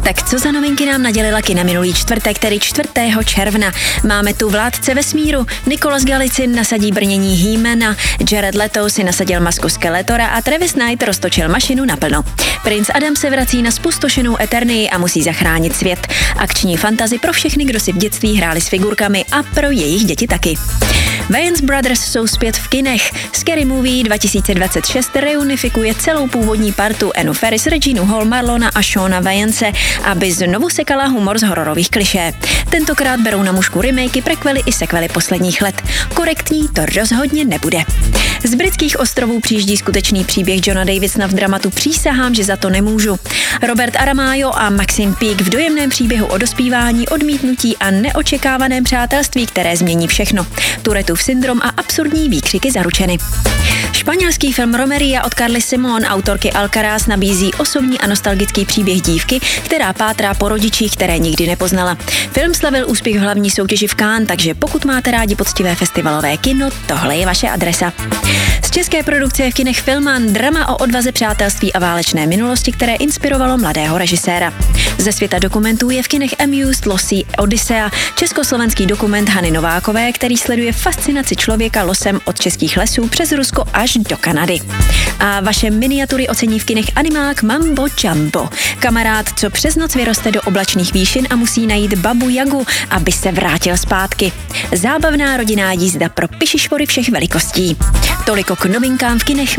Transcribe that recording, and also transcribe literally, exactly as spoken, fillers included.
Tak co za novinky nám nadělila kina minulý čtvrtek, tedy čtvrtého června. Máme tu Vládce vesmíru, Nicolas Galicin nasadí brnění He-mana, Jared Leto si nasadil masku Skeletora a Travis Knight roztočil mašinu naplno. Princ Adam se vrací na spustošenou Eternii a musí zachránit svět. Akční fantasy pro všechny, kdo si v dětství hráli s figurkami a pro jejich děti taky. Wayans Brothers jsou zpět v kinech. Scary Movie dva tisíce dvacet šest reunifikuje celou původní partu Annu Faris, Reginu Hall, Marlona a Shona Wayanse, aby znovu sekala humor z hororových klišé. Tentokrát berou na mužku remakey, prequely i sequely posledních let. Korektní to rozhodně nebude. Z britských ostrovů přijíždí skutečný příběh Johna Davidsona v dramatu Přísahám, že za to nemůžu. Robert Aramayo a Maxim Peake v dojemném příběhu o dospívání, odmítnutí a neočekávaném přátelství, které změní všechno. Turetův syndrom a absurdní výkřiky zaručeny. Španělský film Romería od Carly Simon, autorky Alcaraz, nabízí osobní a nostalgický příběh dívky, která pátrá po rodičích, které nikdy nepoznala. Film slavil úspěch v hlavní soutěži v Cannes, takže pokud máte rádi poctivé festivalové kino, tohle je vaše adresa. Z české produkce je v kinech Filman, drama o odvaze, přátelství a válečné minulosti, které inspirovalo mladého režiséra. Ze světa dokumentů je v kinech Amused, Losí, Odyssea, československý dokument Hany Novákové, který sleduje fascinaci člověka losem od českých lesů přes Rusko až do Kanady. A vaše miniatury ocení v kinech animák Mambo Jumbo. Kamarád, co přes noc vyroste do oblačných výšin a musí najít babu Jagu, aby se vrátil zpátky. Zábavná rodinná jízda pro pišišvory všech velikostí. Toliko k novinkám v kinech